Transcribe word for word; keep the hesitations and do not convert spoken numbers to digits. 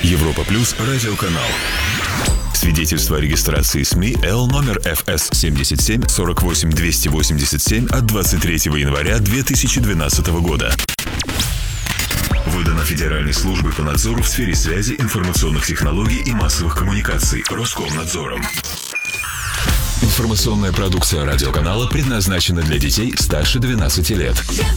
Европа Плюс радиоканал. Свидетельство о регистрации СМИ Л номер эф эс семьдесят семь сорок восемь двести восемьдесят семь от двадцать третьего января две тысячи двенадцатого года. Выдано Федеральной службой по надзору в сфере связи, информационных технологий и массовых коммуникаций Роскомнадзором. Информационная продукция радиоканала предназначена для детей старше двенадцати лет.